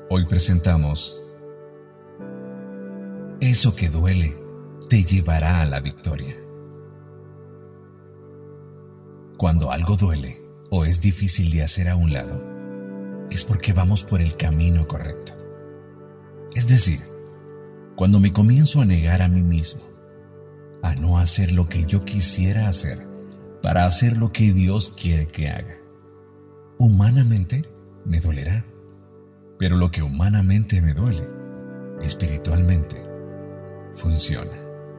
Hoy presentamos Eso que duele te llevará a la victoria. Cuando algo duele o es difícil de hacer a un lado, es porque vamos por el camino correcto. Es decir, cuando me comienzo a negar a mí mismo, a no hacer lo que yo quisiera hacer para hacer lo que Dios quiere que haga, humanamente me dolerá. Pero lo que humanamente me duele, espiritualmente, funciona.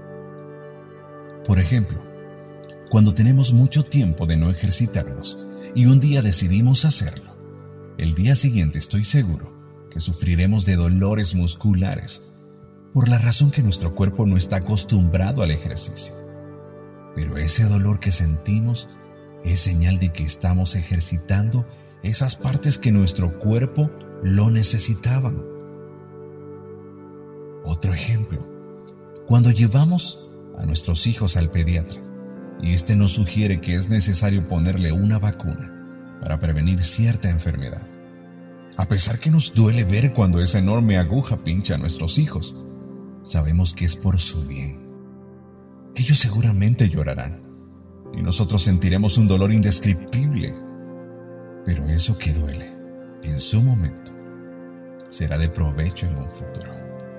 Por ejemplo, cuando tenemos mucho tiempo de no ejercitarnos y un día decidimos hacerlo, el día siguiente estoy seguro que sufriremos de dolores musculares por la razón que nuestro cuerpo no está acostumbrado al ejercicio. Pero ese dolor que sentimos es señal de que estamos ejercitando esas partes que nuestro cuerpo lo necesitaban. Otro ejemplo, cuando llevamos a nuestros hijos al pediatra y este nos sugiere que es necesario ponerle una vacuna para prevenir cierta enfermedad. A pesar que nos duele ver cuando esa enorme aguja pincha a nuestros hijos, sabemos que es por su bien. Ellos seguramente llorarán y nosotros sentiremos un dolor indescriptible. Pero eso que duele, en su momento, será de provecho en un futuro.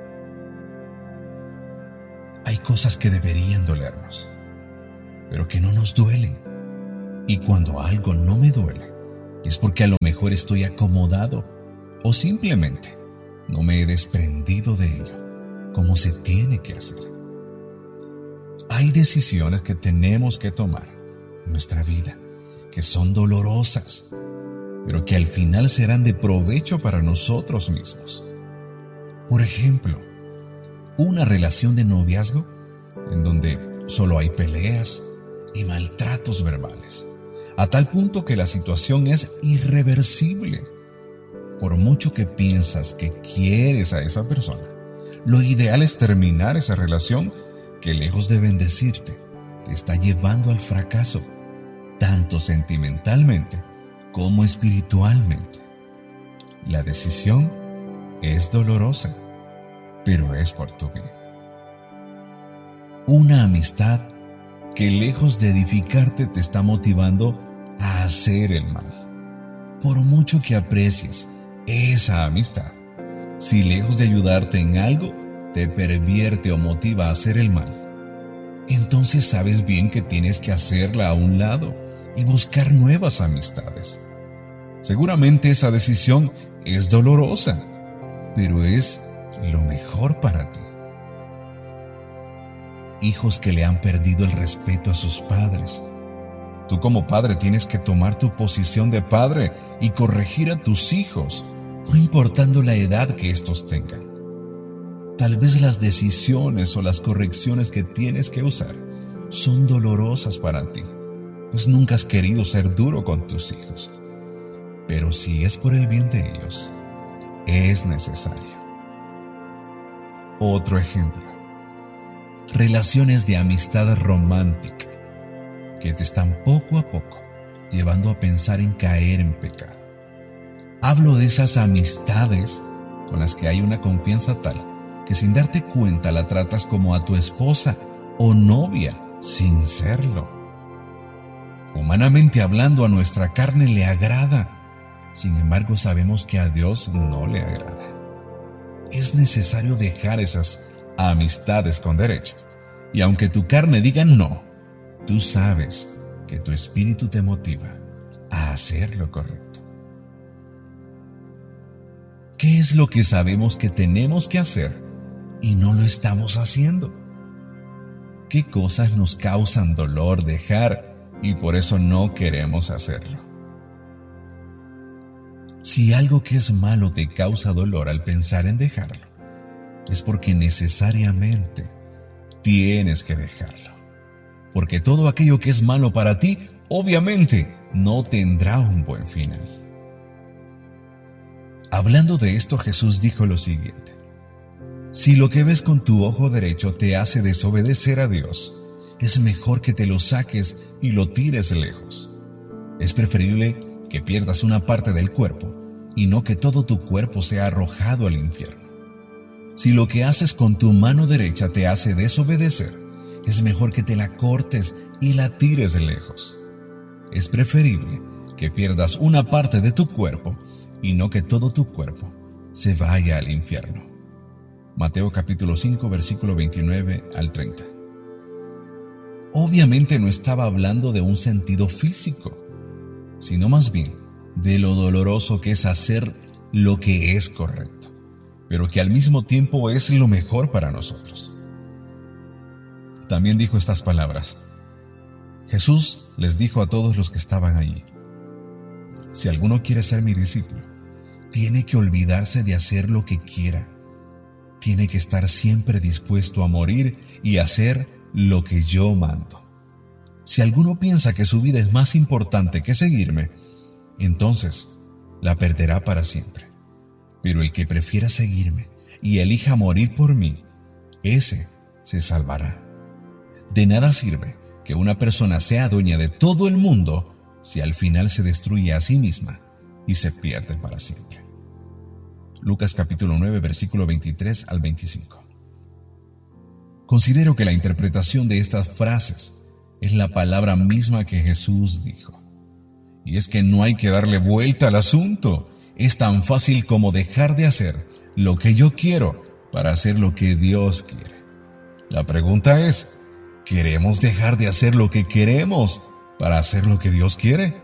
Hay cosas que deberían dolernos, pero que no nos duelen. Y cuando algo no me duele, es porque a lo mejor estoy acomodado o simplemente no me he desprendido de ello como se tiene que hacer. Hay decisiones que tenemos que tomar en nuestra vida que son dolorosas, pero que al final serán de provecho para nosotros mismos. Por ejemplo, una relación de noviazgo en donde solo hay peleas y maltratos verbales, a tal punto que la situación es irreversible. Por mucho que piensas que quieres a esa persona, lo ideal es terminar esa relación que, lejos de bendecirte, te está llevando al fracaso, tanto sentimentalmente como espiritualmente. La decisión es dolorosa, pero es por tu bien. Una amistad que, lejos de edificarte, te está motivando a hacer el mal. Por mucho que aprecies esa amistad, si lejos de ayudarte en algo, te pervierte o motiva a hacer el mal, entonces sabes bien que tienes que hacerla a un lado y buscar nuevas amistades. Seguramente esa decisión es dolorosa, pero es lo mejor para ti. Hijos que le han perdido el respeto a sus padres. Tú como padre tienes que tomar tu posición de padre y corregir a tus hijos, no importando la edad que estos tengan. Tal vez las decisiones o las correcciones que tienes que usar son dolorosas para ti, pues nunca has querido ser duro con tus hijos. Pero si es por el bien de ellos, es necesario. Otro ejemplo, relaciones de amistad romántica que te están poco a poco llevando a pensar en caer en pecado. Hablo de esas amistades con las que hay una confianza tal que sin darte cuenta la tratas como a tu esposa o novia sin serlo. Humanamente hablando, a nuestra carne le agrada. Sin embargo, sabemos que a Dios no le agrada. Es necesario dejar esas amistades con derecho. Y aunque tu carne diga no, tú sabes que tu espíritu te motiva a hacer lo correcto. ¿Qué es lo que sabemos que tenemos que hacer y no lo estamos haciendo? ¿Qué cosas nos causan dolor dejar y por eso no queremos hacerlo? Si algo que es malo te causa dolor al pensar en dejarlo, es porque necesariamente tienes que dejarlo. Porque todo aquello que es malo para ti, obviamente, no tendrá un buen final. Hablando de esto, Jesús dijo lo siguiente: si lo que ves con tu ojo derecho te hace desobedecer a Dios, es mejor que te lo saques y lo tires lejos. Es preferible que pierdas una parte del cuerpo y no que todo tu cuerpo sea arrojado al infierno. Si lo que haces con tu mano derecha te hace desobedecer, es mejor que te la cortes y la tires de lejos. Es preferible que pierdas una parte de tu cuerpo y no que todo tu cuerpo se vaya al infierno. Mateo capítulo 5, versículo 29 al 30. Obviamente no estaba hablando de un sentido físico, sino más bien de lo doloroso que es hacer lo que es correcto, pero que al mismo tiempo es lo mejor para nosotros. También dijo estas palabras. Jesús les dijo a todos los que estaban allí: si alguno quiere ser mi discípulo, tiene que olvidarse de hacer lo que quiera. Tiene que estar siempre dispuesto a morir y hacer lo que yo mando. Si alguno piensa que su vida es más importante que seguirme, entonces la perderá para siempre. Pero el que prefiera seguirme y elija morir por mí, ese se salvará. De nada sirve que una persona sea dueña de todo el mundo si al final se destruye a sí misma y se pierde para siempre. Lucas capítulo 9, versículo 23 al 25. Considero que la interpretación de estas frases es la palabra misma que Jesús dijo. Y es que no hay que darle vuelta al asunto. Es tan fácil como dejar de hacer lo que yo quiero para hacer lo que Dios quiere. La pregunta es, ¿queremos dejar de hacer lo que queremos para hacer lo que Dios quiere?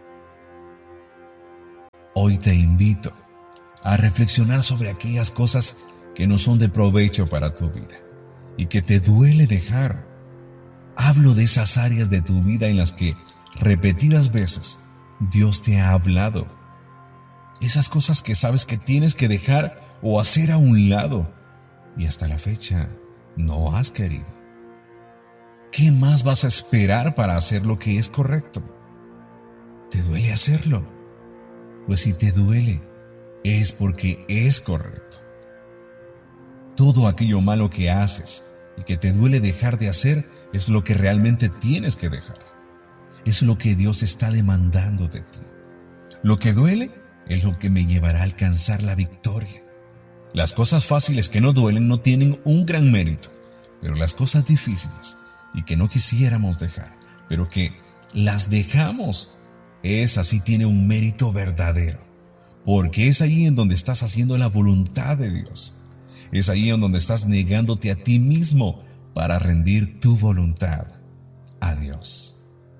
Hoy te invito a reflexionar sobre aquellas cosas que no son de provecho para tu vida y que te duele dejar. Hablo de esas áreas de tu vida en las que repetidas veces Dios te ha hablado. Esas cosas que sabes que tienes que dejar o hacer a un lado y hasta la fecha no has querido. ¿Qué más vas a esperar para hacer lo que es correcto? ¿Te duele hacerlo? Pues si te duele, es porque es correcto. Todo aquello malo que haces y que te duele dejar de hacer es lo que realmente tienes que dejar. Es lo que Dios está demandando de ti. Lo que duele es lo que me llevará a alcanzar la victoria. Las cosas fáciles que no duelen no tienen un gran mérito, pero las cosas difíciles y que no quisiéramos dejar, pero que las dejamos, esa sí tiene un mérito verdadero, porque es ahí en donde estás haciendo la voluntad de Dios. Es ahí en donde estás negándote a ti mismo para rendir tu voluntad a Dios.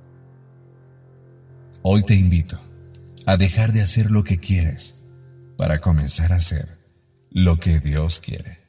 Hoy te invito a dejar de hacer lo que quieres para comenzar a hacer lo que Dios quiere.